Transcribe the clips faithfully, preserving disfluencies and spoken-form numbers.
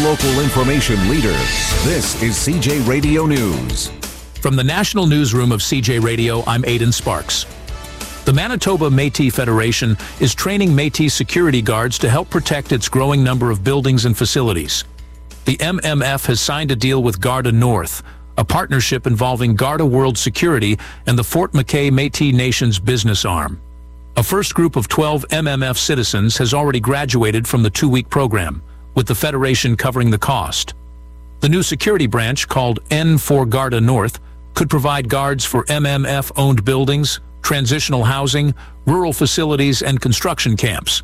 local information leader. This is C J Radio News. From the National Newsroom of C J Radio, I'm Aidan Sparks. The Manitoba Métis Federation is training Métis security guards to help protect its growing number of buildings and facilities. The M M F has signed a deal with Garda North, a partnership involving Garda World Security and the Fort McKay Métis Nation's business arm. A first group of twelve M M F citizens has already graduated from the two-week program, with the Federation covering the cost. The new security branch, called N four Garda North, could provide guards for M M F-owned buildings, transitional housing, rural facilities, and construction camps.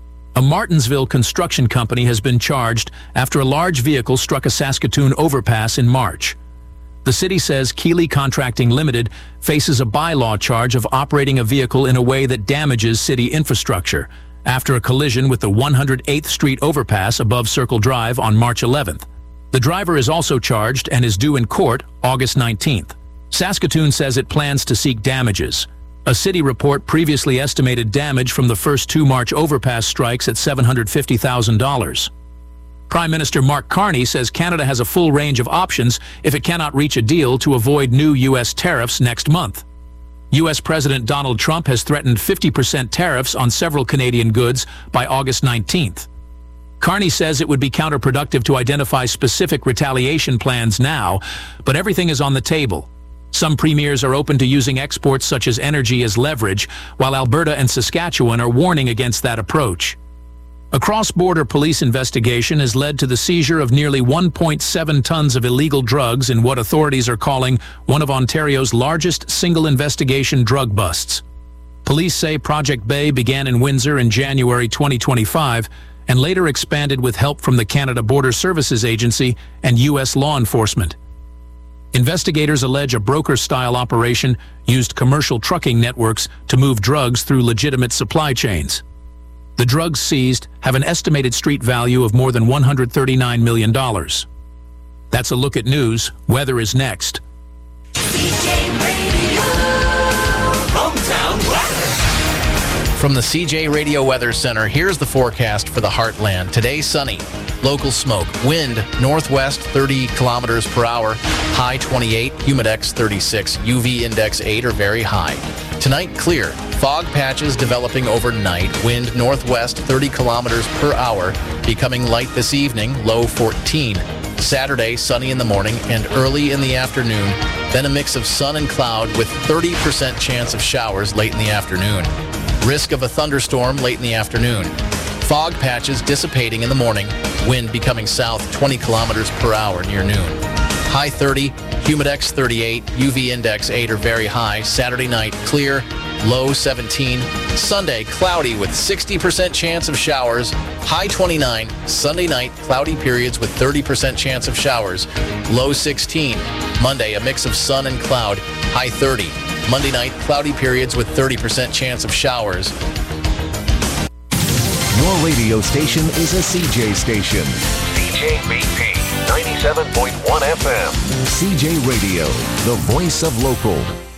A Martinsville construction company has been charged after a large vehicle struck a Saskatoon overpass in March. The city says Keeley Contracting Limited faces a bylaw charge of operating a vehicle in a way that damages city infrastructure after a collision with the one hundred eighth Street overpass above Circle Drive on March eleventh. The driver is also charged and is due in court August nineteenth. Saskatoon says it plans to seek damages. A city report previously estimated damage from the first two March overpass strikes at seven hundred fifty thousand dollars. Prime Minister Mark Carney says Canada has a full range of options if it cannot reach a deal to avoid new U S tariffs next month. U S President Donald Trump has threatened fifty percent tariffs on several Canadian goods by August nineteenth. Carney says it would be counterproductive to identify specific retaliation plans now, but everything is on the table. Some premiers are open to using exports such as energy as leverage, while Alberta and Saskatchewan are warning against that approach. A cross-border police investigation has led to the seizure of nearly one point seven tons of illegal drugs in what authorities are calling one of Ontario's largest single investigation drug busts. Police say Project Bay began in Windsor in January twenty twenty-five and later expanded with help from the Canada Border Services Agency and U S law enforcement. Investigators allege a broker-style operation used commercial trucking networks to move drugs through legitimate supply chains. The drugs seized have an estimated street value of more than one hundred thirty-nine million dollars. That's a look at news. Weather is next. C J Radio Hometown Weather. From the C J Radio Weather Center, here's the forecast for the Heartland. Today, sunny. Local smoke. Wind, northwest, thirty kilometers per hour. High twenty-eight. Humidex thirty-six. U V index eight or very high. Tonight, clear. Fog patches developing overnight. Wind northwest, thirty kilometers per hour. Becoming light this evening. Low fourteen. Saturday, sunny in the morning and early in the afternoon. Then a mix of sun and cloud with thirty percent chance of showers late in the afternoon. Risk of a thunderstorm late in the afternoon. Fog patches dissipating in the morning. Wind becoming south twenty kilometers per hour near noon. High thirty, Humidex thirty-eight, U V index eight or very high. Saturday night, clear, low seventeen. Sunday, cloudy with sixty percent chance of showers. High twenty-nine. Sunday night, cloudy periods with thirty percent chance of showers. Low sixteen. Monday, a mix of sun and cloud. High thirty. Monday night, cloudy periods with thirty percent chance of showers. Your radio station is a C J station. C J B P ninety-seven point one F M. C J Radio, the voice of local.